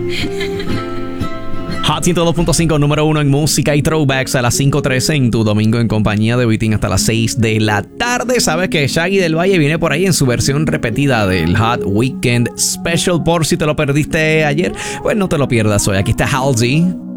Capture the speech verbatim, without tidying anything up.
Hot ciento dos punto cinco, número uno en música y throwbacks a las cinco trece en tu domingo en compañía de Witin hasta las seis de la tarde. Sabes que Shaggy del Valle viene por ahí en su versión repetida del Hot Weekend Special. Por si te lo perdiste ayer, pues no te lo pierdas hoy. Aquí está Halsey